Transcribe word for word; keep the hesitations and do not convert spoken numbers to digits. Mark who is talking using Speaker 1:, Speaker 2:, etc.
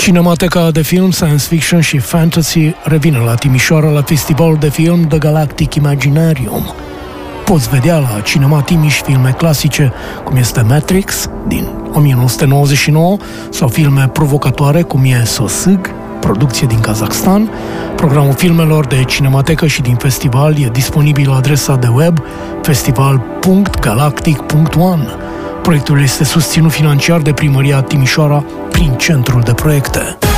Speaker 1: Cinemateca de film, science fiction și fantasy revine la Timișoara la festivalul de film The Galactic Imaginarium. Poți vedea la Cinema Timiș filme clasice, cum este Matrix, din o mie nouă sute nouăzeci și nouă, sau filme provocatoare, cum e Sosig, producție din Kazakhstan. Programul filmelor de Cinematecă și din festival e disponibil la adresa de web festival punct galactic punct one. Proiectul este susținut financiar de Primăria Timișoara prin Centrul de Proiecte.